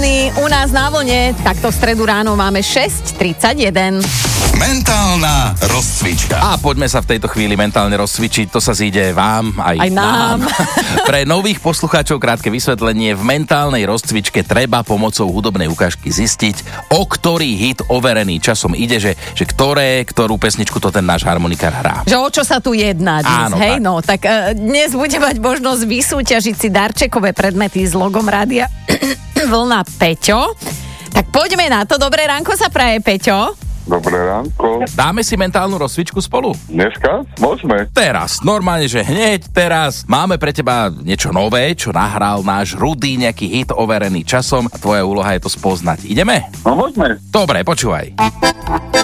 Overený u nás na vlne. Takto v stredu ráno máme 6:31. Mentálna rozcvička. A poďme sa v tejto chvíli mentálne rozcvičiť, to sa zíde vám aj nám. Pre nových poslucháčov krátke vysvetlenie. V mentálnej rozcvičke treba pomocou hudobnej ukážky zistiť, o ktorý hit overený časom ide, že ktorú pesničku to ten náš harmonikár hrá. Že o čo sa tu jedná dnes, áno, hej? tak. No, tak dnes bude mať možnosť vysúťažiť si darčekové predmety s logom rádia Vlna Peťo. Tak poďme na to. Dobré ránko sa praje, Peťo. Dobré ránko. Dáme si mentálnu rozcvičku spolu? Dneska? Môžeme. Teraz, normálne, že hneď teraz máme pre teba niečo nové, čo nahral náš Rudy, nejaký hit overený časom a tvoja úloha je to spoznať. Ideme? No môžeme. Dobre, počúvaj.